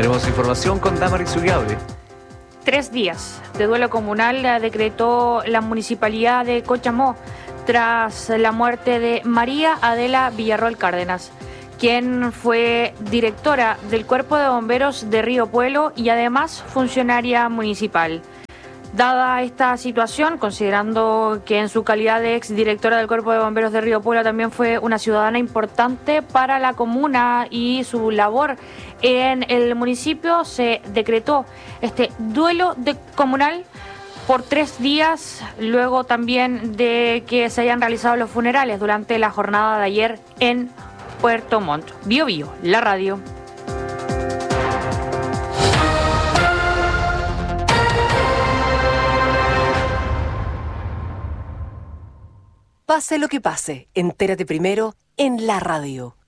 Tenemos información con Damaris Ugabe. 3 días de duelo comunal decretó la municipalidad de Cochamó tras la muerte de María Adela Villarroel Cárdenas, quien fue directora del Cuerpo de Bomberos de Río Puelo y además funcionaria municipal. Dada esta situación, considerando que en su calidad de exdirectora del Cuerpo de Bomberos de Río Puelo también fue una ciudadana importante para la comuna y su labor en el municipio, se decretó este duelo comunal por 3 días, luego también de que se hayan realizado los funerales durante la jornada de ayer en Puerto Montt. Bio Bio, la radio. Pase lo que pase, entérate primero en la radio.